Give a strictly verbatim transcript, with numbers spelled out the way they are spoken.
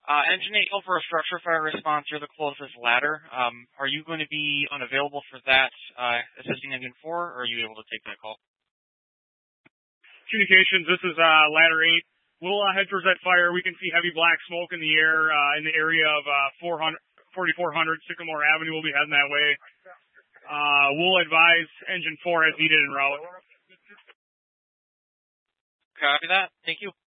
Uh, Engine eight for a structure fire response, you're the closest ladder. Um, are you going to be unavailable for that, uh, assisting Engine four, or are you able to take that call? Communications, this is uh, ladder eight. We'll uh, head towards that fire. We can see heavy black smoke in the air uh, in the area of uh, forty-four hundred Sycamore Avenue. We'll be heading that way. Uh, we'll advise Engine four as needed en route. Copy that. Thank you.